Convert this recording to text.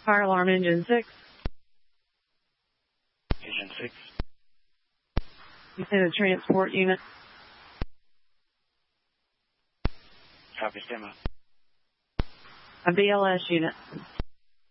Fire alarm engine 6. Engine 6. You send a transport unit. Copy, stand by. A BLS unit.